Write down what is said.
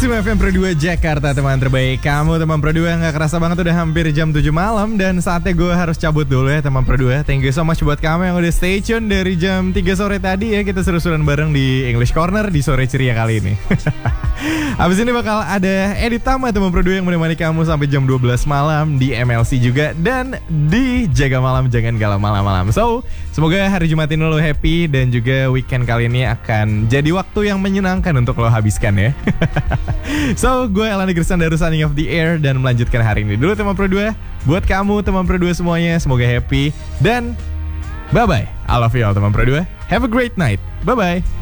Maximum FM Pro 2 Jakarta, teman terbaik kamu, teman Pro 2. Gak kerasa banget udah hampir jam 7 malam. Dan saatnya gue harus cabut dulu ya, teman Pro 2. Thank you so much buat kamu yang udah stay tune dari jam 3 sore tadi ya. Kita seru-seruan bareng di English Corner di sore ceria kali ini. Abis ini bakal ada edit Tama, teman Pro 2, yang menemani kamu sampai jam 12 malam di MLC juga. Dan di Jaga Malam Jangan Galau Malam-malam. So, semoga hari Jumat ini lo happy. Dan juga weekend kali ini akan jadi waktu yang menyenangkan untuk lo habiskan ya. So, gue Elani Gersandaru signing off the air dan melanjutkan hari ini dulu, teman Pro 2. Buat kamu, teman Pro 2 semuanya, semoga happy. Dan bye-bye. I love you all, teman Pro 2. Have a great night. Bye-bye.